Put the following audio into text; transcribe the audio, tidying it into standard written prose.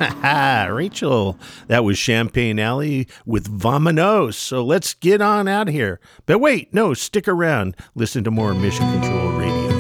Rachel, that was Champagne Alley with Vamonos. So let's get on out of here. But wait, no, stick around. Listen to more Mission Control